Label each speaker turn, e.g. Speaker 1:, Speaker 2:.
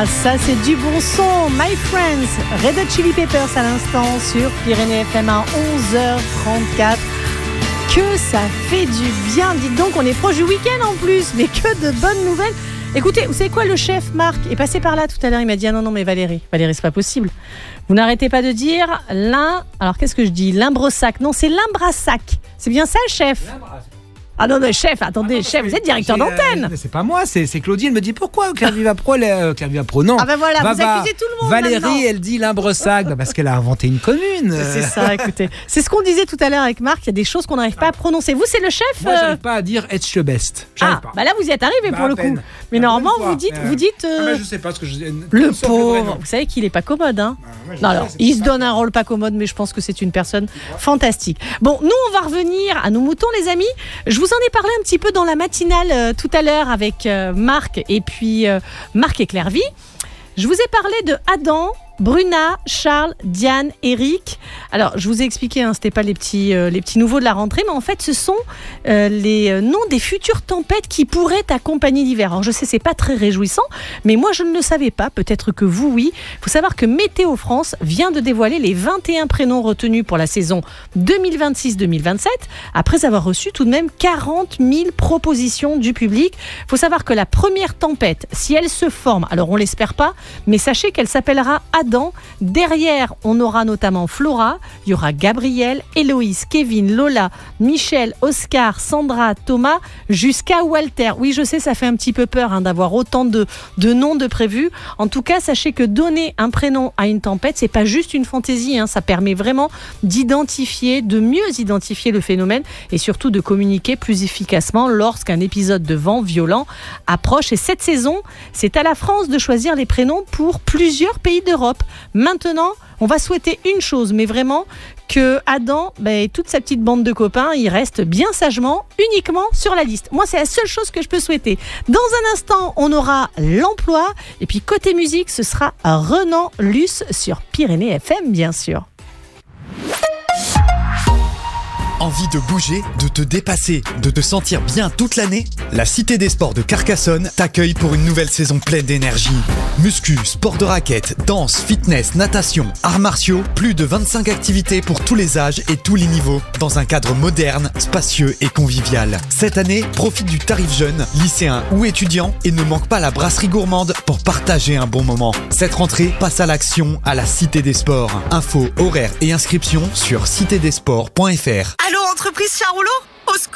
Speaker 1: Ah, ça c'est du bon son. My Friends, Red Hot Chili Peppers à l'instant sur Pyrénées FM à 11h34. Que ça fait du bien. Dites donc, on est proche du week-end en plus, mais que de bonnes nouvelles. Écoutez, vous savez quoi, le chef Marc est passé par là tout à l'heure, il m'a dit: ah non mais Valérie, c'est pas possible. Vous n'arrêtez pas de dire alors qu'est-ce que je dis, l'imbrossac. Non, c'est l'imbrasac. C'est bien ça, chef? Ah non, mais chef, attendez, chef, vous êtes directeur d'antenne.
Speaker 2: C'est pas moi, c'est Claudie, elle me dit pourquoi Clairviva Pro, non.
Speaker 1: Ah ben voilà, vous accusez tout le monde.
Speaker 2: Valérie,
Speaker 1: maintenant.
Speaker 2: elle dit l'imbrossac, parce qu'elle a inventé une commune.
Speaker 1: C'est ça, écoutez. C'est ce qu'on disait tout à l'heure avec Marc, il y a des choses qu'on n'arrive pas à prononcer. Vous, c'est le chef
Speaker 2: Moi, j'arrive pas à dire Etch le best. J'arrive pas.
Speaker 1: Bah là, vous y êtes arrivé pour le coup. Mais normalement, vous dites.
Speaker 2: je sais pas ce que je dis.
Speaker 1: Le pauvre. Vous savez qu'il est pas commode, hein. Non, alors, il se donne un rôle pas commode, mais je pense que c'est une personne fantastique. Bon, nous, on va revenir à nos moutons, les amis. Je vous en ai parlé un petit peu dans la matinale tout à l'heure avec Marc et puis Marc et Clairvy. Je vous ai parlé de Adam, Bruna, Charles, Diane, Eric. Alors, je vous ai expliqué, c'était pas les petits nouveaux de la rentrée, mais en fait, ce sont les noms des futures tempêtes qui pourraient accompagner l'hiver. Alors, je sais, c'est pas très réjouissant, mais moi, je ne le savais pas. Peut-être que vous, oui. Il faut savoir que Météo France vient de dévoiler les 21 prénoms retenus pour la saison 2026-2027, après avoir reçu tout de même 40 000 propositions du public. Il faut savoir que la première tempête, si elle se forme, alors on l'espère pas, mais sachez qu'elle s'appellera Adam. Derrière, on aura notamment Flora, il y aura Gabriel, Héloïse, Kevin, Lola, Michel, Oscar, Sandra, Thomas, jusqu'à Walter. Oui, je sais, ça fait un petit peu peur d'avoir autant de noms de prévus. En tout cas, sachez que donner un prénom à une tempête, c'est pas juste une fantaisie, ça permet vraiment de mieux identifier le phénomène et surtout de communiquer plus efficacement lorsqu'un épisode de vent violent approche. Et cette saison, c'est à la France de choisir les prénoms pour plusieurs pays d'Europe. Maintenant, on va souhaiter une chose, mais vraiment que Adam et toute sa petite bande de copains, ils restent bien sagement, uniquement sur la liste. Moi, c'est la seule chose que je peux souhaiter. Dans un instant, on aura l'emploi. Et puis, côté musique, ce sera Renan Luce sur Pyrénées FM, bien sûr.
Speaker 3: Envie de bouger, de te dépasser, de te sentir bien toute l'année? La Cité des Sports de Carcassonne t'accueille pour une nouvelle saison pleine d'énergie. Muscu, sport de raquettes, danse, fitness, natation, arts martiaux, plus de 25 activités pour tous les âges et tous les niveaux, dans un cadre moderne, spacieux et convivial. Cette année, profite du tarif jeune, lycéen ou étudiant et ne manque pas la brasserie gourmande pour partager un bon moment. Cette rentrée, passe à l'action à la Cité des Sports. Infos, horaires et inscriptions sur citédesports.fr.
Speaker 4: Allô, entreprise chien roulant ? Au secours !